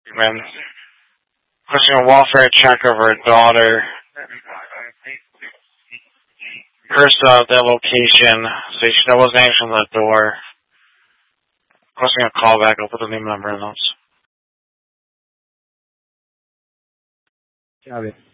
And requesting a welfare check of her daughter. First, their location, so that wasn't answering the door. Requesting a call back. I'll put the name and number in notes. Got it.